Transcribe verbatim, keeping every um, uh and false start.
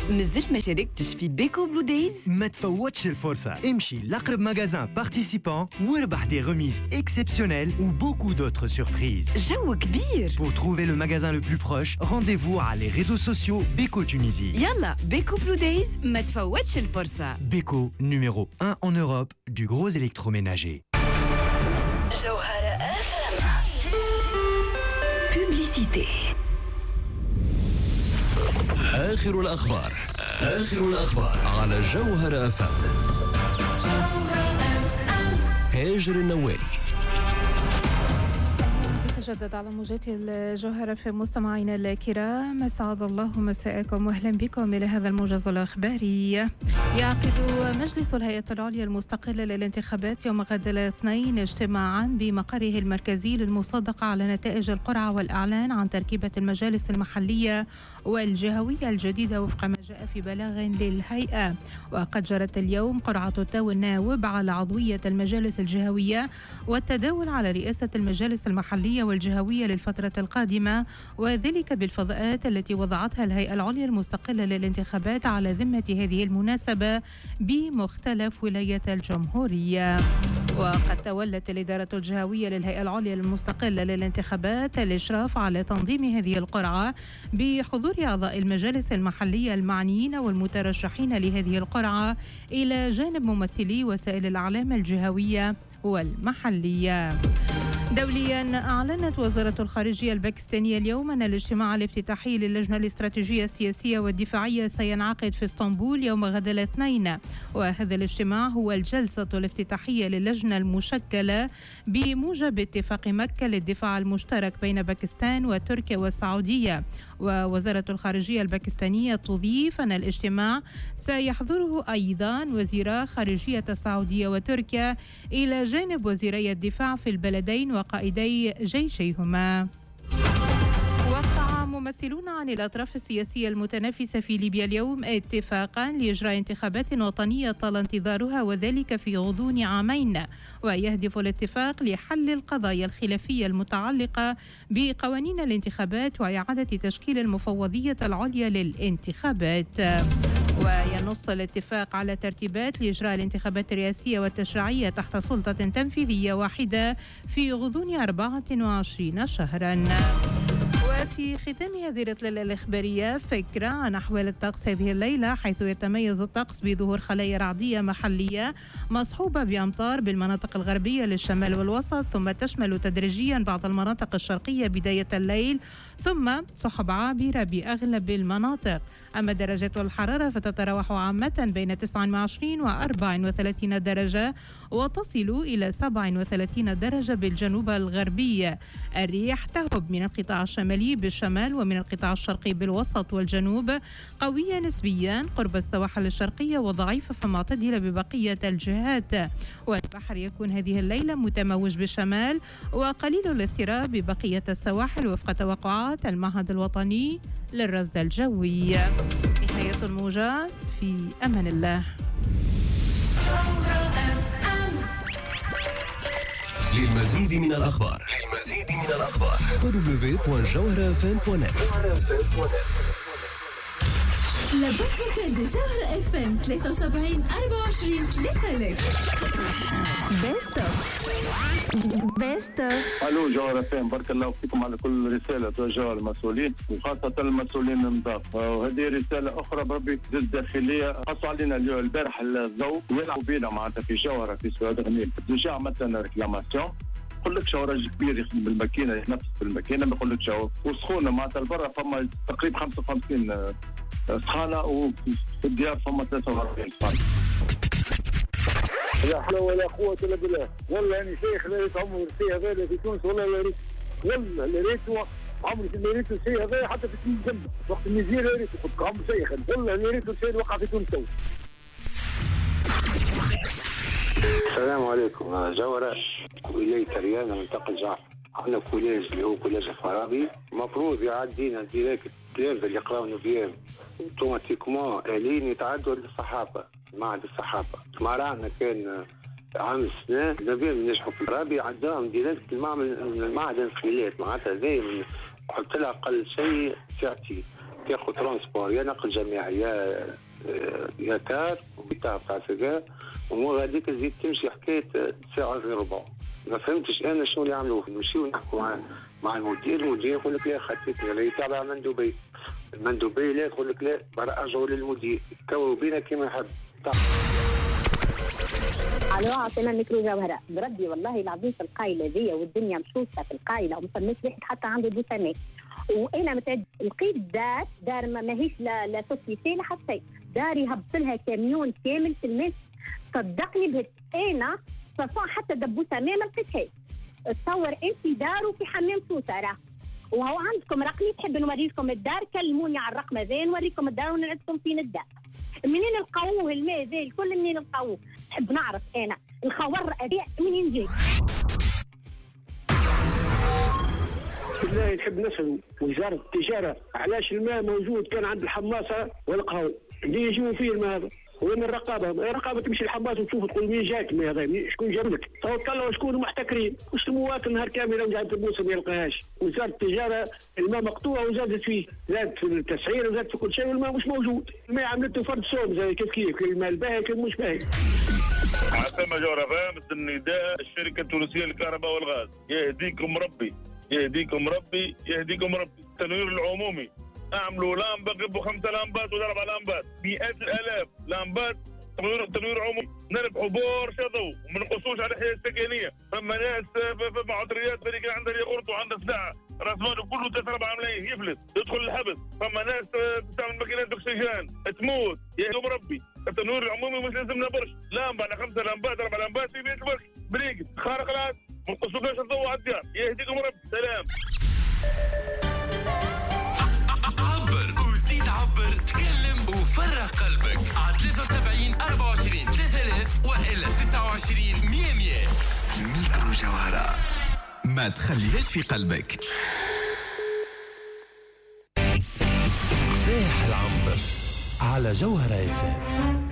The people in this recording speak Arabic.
مازلت ما شاركتش في بيكو بلو دايز؟ ما تفوتش الفرصة، امشي لأقرب مغازان بارتيسيبان واربح des remises exceptionnelles ou beaucoup d'autres surprises. جو كبير. Pour trouver le magasin le plus proche, rendez-vous à les réseaux sociaux Beko Tunisie. يلا بيكو بلو دايز ما تفوتش الفرصة. Beko, numéro un en Europe du gros électroménager. جوهرة أف ام. Publicité. آخر الأخبار آخر الأخبار على جوهرة أف ام. هاجر النوالي. نتجدد على موجات الجوهرة في مستمعينا الكرام، أسعد الله مساءكم وأهلا بكم إلى هذا الموجز الإخباري. يعقد مجلس الهيئة العليا المستقلة للانتخابات يوم غد الاثنين اجتماعا بمقره المركزي للمصادقة على نتائج القرعة والإعلان عن تركيبة المجالس المحلية والجهوية الجديدة وفق ما جاء في بلاغ للهيئة. وقد جرت اليوم قرعة التو الناوب على عضوية المجالس الجهوية والتداول على رئاسة المجالس المحلية والجهوية للفترة القادمة، وذلك بالفضاءات التي وضعتها الهيئة العليا المستقلة للانتخابات على ذمة هذه المناسبة بمختلف ولايات الجمهورية. وقد تولت الإدارة الجهوية للهيئة العليا المستقلة للانتخابات الإشراف على تنظيم هذه القرعة بحضور أعضاء المجالس المحلية المعنيين والمترشحين لهذه القرعة إلى جانب ممثلي وسائل الإعلام الجهوية والمحلية. دوليا، أعلنت وزارة الخارجية الباكستانية اليوم أن الاجتماع الافتتاحي للجنة الاستراتيجية السياسية والدفاعية سينعقد في اسطنبول يوم غد الاثنين. وهذا الاجتماع هو الجلسة الافتتاحية للجنة المشكلة بموجب اتفاق مكة للدفاع المشترك بين باكستان وتركيا والسعودية. ووزارة الخارجية الباكستانية تضيف أن الاجتماع سيحضره أيضا وزيرا خارجية السعودية وتركيا إلى جانب وزيري الدفاع في البلدين وقائدي جيشيهما. وقع ممثلون عن الأطراف السياسية المتنافسة في ليبيا اليوم اتفاقا لإجراء انتخابات وطنية طال انتظارها، وذلك في غضون عامين. ويهدف الاتفاق لحل القضايا الخلافية المتعلقة بقوانين الانتخابات وإعادة تشكيل المفوضية العليا للانتخابات. وينص الاتفاق على ترتيبات لإجراء الانتخابات الرئاسية والتشريعية تحت سلطة تنفيذية واحدة في غضون أربعة وعشرين شهرا. وفي ختام هذه الرحلة الإخبارية فكرة عن أحوال الطقس هذه الليلة، حيث يتميز الطقس بظهور خلايا رعدية محلية مصحوبة بأمطار بالمناطق الغربية للشمال والوسط، ثم تشمل تدريجيا بعض المناطق الشرقية بداية الليل، ثم سحب عابرة بأغلب المناطق. أما درجات الحرارة فتتراوح عامة بين تسعة وعشرين وأربعة وثلاثين درجة، وتصل إلى سبعة وثلاثين درجة بالجنوب الغربي. الريح تهب من القطاع الشمالي بالشمال ومن القطاع الشرقي بالوسط والجنوب، قوية نسبيا قرب السواحل الشرقية وضعيفة فمعتدلة ببقية الجهات. والبحر يكون هذه الليلة متموج بالشمال وقليل الاضطراب ببقية السواحل وفق توقعات المعهد الوطني للرصد الجوي. نهاية الموجز، في أمان الله. للمزيد من الأخبار للمزيد من الأخبار دبليو دوت جوهرة اف ام دوت نت. لا بوك فوكال دي جوهرة اف ام ثلاثة وسبعين أربعة وعشرين ثلاثة آلاف. بيست بيست. الو جوهرة اف ام، بارك الله فيكم على كل رسالة توجهها للمسؤولين وخاصة المسؤولين النظافة. وهذه رسالة أخرى بربي زد داخلية، قصوا علينا اليوم البارح الضوء ويلعبوا بينا معناتها في جوهرة في سواد غنيم. ديجا عملنا ريكلاماسيون، يقول لك شو راجل كبير يخدم بالماكينة يتنفس بالماكينة، ما يقول لك شو وسخونة معناتها البرة فما تقريبا خمسة وخمسين سخانة وفي الديار فما ثلاثة وأربعين سخانة. لا حول ولا قوة إلا بالله. والله أنا شيخ لا ريت عمري الشيء هذا في تونس، والله لا ريت، والله لا ريت عمري لا ريت الشيء هذا حتى في تونس جنبه وقت النيجير لا ريت، كنت عمري شيخ والله لا ريت الشيء اللي وقع في تونس. السلام عليكم. جوهرة ولاية ريانة منطقة جعفر، عندنا كولاج اللي هو كولاج الفارابي، المفروض يعدينا ديريكت التلامذة اللي يقراون بيان اوتوماتيكمون آلين يتعدوا للصحافة، معهد الصحافة. ما رانا كان عام السنة نبي نجحوا في الفارابي عداهم ديريكت المعمل المعهد الانفلات، معناتها زي نحط لها أقل شيء ساعتين. تاخذ ترانسبور يا نقل جماعي يا يا كار وبتاع بتاع سجاير، ومو هذيك تزيد تمشي حكايه ساعه غير ربع. ما فهمتش انا شنو اللي عملوه. نمشيو نحكوا مع مع المدير، المدير يقول لك لا خطيتني لا يتابع مندوبي، المندوبي لا يقول لك لا برجعوا للمدير، كونوا بينا كما حب. الو عطينا الميكرو جوهره بربي والله العظيم في القايله ذي والدنيا مشوشه في القايله وما فماش واحد حتى عنده بوسامات. وانا متعد لقيت دار دار ما ماهيش لا لا سوسيتي لا حتى شيء، دار يهبط لها كاميون كامل في الماء. صدقني بهت انا صفا حتى دبوسه ما لقيتهاش. تصور انت دار وفي حمام سوسه راه وهو عندكم رقمي، تحب نوريكم الدار كلموني على الرقم هذا نوريكم الدار ونعدكم فين الدار. منين لقاوه الماء ذا الكل؟ منين لقاوه؟ نحب نعرف انا الخور هذا منين جاي. بالله نحب نسأل وزارة التجارة علاش الماء موجود كان عند الحماصة والقهوة اللي يجوا فيه الماء هذا؟ وين الرقابة؟ الرقابة تمشي الحماصة وتشوف تقول مين جاك الماء هذا؟ شكون جاب لك؟ توكلوا شكون محتكرين؟ وش المواطن نهار كامل قاعد تبوس ما يلقاهاش. وزارة التجارة الماء مقطوع وزادت فيه، زادت في التسعير وزادت في كل شيء والماء مش موجود. الماء عملته فرد صوم زي كيف كيف الماء الباهي كيف مش باهي. عسامة جورة فهمت النداء الشركة التونسية للكهرباء والغاز، يهديكم ربي يهديكم ربي يهديكم ربي. التنوير العمومي اعملوا لامبه قبوا خمسه لامبات وضرب على لامبات مئات الالاف لامبات تنوير تنوير عمومي. نربحوا برشا ضوء وما نقصوش على الحياه السكنيه. فما ناس في عطريات اللي عندها ياغورت وعندها سلعه راس ماله كله ثلاثة أربعة ملايين يفلت يدخل الحبس. فما ناس تستعمل ماكينات اكسجين تموت. يهديكم ربي. التنوير العمومي مش لازمنا برشا لامبه على خمسه لامبات اربع لامبات في بيت برك بريق خارق العاده. ما نقصوش الضوء على الديار. يهديكم ربي. سلام. عبر وزيد عبر تكلم وفرغ قلبك على ثلاثة وسبعين أربعة وعشرين ثلاثة آلاف وإلا تسعة وعشرين مية مية. ميكرو جوهرة ما تخليهاش في قلبك. ساح العنبر على جوهرة اف ام.